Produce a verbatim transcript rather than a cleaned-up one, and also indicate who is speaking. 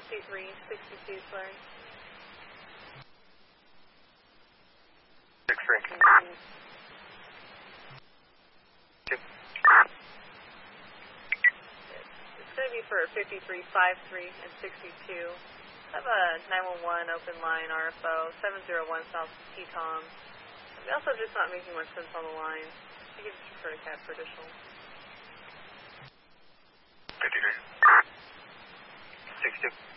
Speaker 1: fifty-three sixty-two, sorry.
Speaker 2: six three.
Speaker 1: Mm-hmm. It's going to be for fifty-three fifty-three and sixty-two. I have a nine one one open line R F O, seven zero one South T-Tom. We also just not making much sense on the line. You can just refer to C A D for additional.
Speaker 2: fifty-three. sixty.